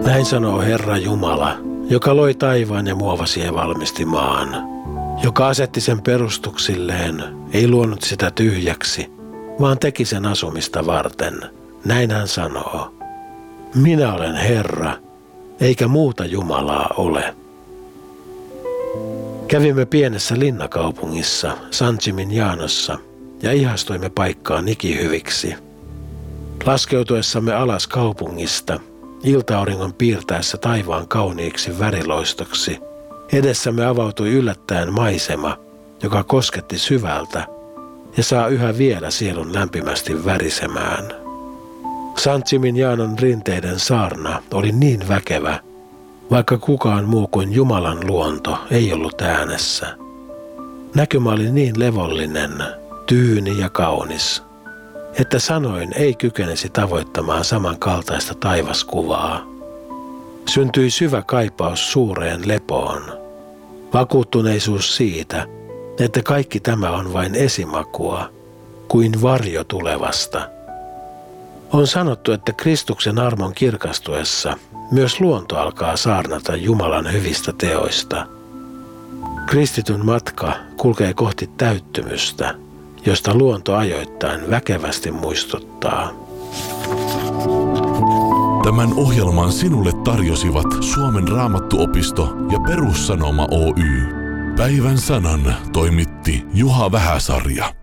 Näin sanoo Herra Jumala, joka loi taivaan ja muovasi ja valmisti maan, joka asetti sen perustuksilleen, ei luonut sitä tyhjäksi, vaan teki sen asumista varten. Näin hän sanoo. Minä olen Herra, eikä muuta Jumalaa ole. Kävimme pienessä linnakaupungissa, San Gimignanossa, ja ihastuimme paikkaan ikihyviksi. Laskeutuessamme alas kaupungista, iltaauringon piirtäessä taivaan kauniiksi väriloistoksi, edessämme avautui yllättäen maisema, joka kosketti syvältä ja saa yhä vielä sielun lämpimästi värisemään. San Gimignanon rinteiden saarna oli niin väkevä, vaikka kukaan muu kuin Jumalan luonto ei ollut äänessä. Näkymä oli niin levollinen, tyyni ja kaunis, että sanoin ei kykenisi tavoittamaan samankaltaista taivaskuvaa. Syntyi syvä kaipaus suureen lepoon, vakuuttuneisuus siitä, että kaikki tämä on vain esimakua, kuin varjo tulevasta. On sanottu, että Kristuksen armon kirkastuessa myös luonto alkaa saarnata Jumalan hyvistä teoista. Kristityn matka kulkee kohti täyttymystä, josta luonto ajoittain väkevästi muistuttaa. Tämän ohjelman sinulle tarjosivat Suomen Raamattuopisto ja Perussanoma Oy. Päivän sanan toimitti Juha Vähäsarja.